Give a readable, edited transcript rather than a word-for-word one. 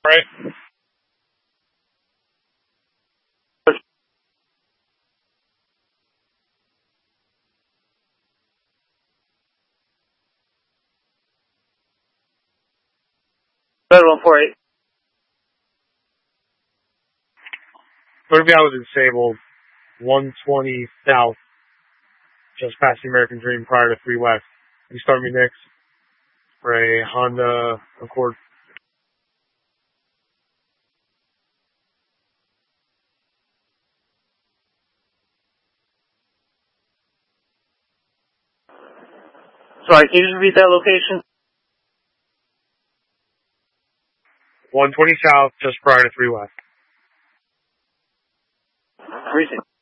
right? Red 148. What if I was disabled? 120 south, just past the American Dream prior to 3 west. You start me next for a Honda Accord. Sorry, can you just repeat that location? 120 south, just prior to 3 west. Recent.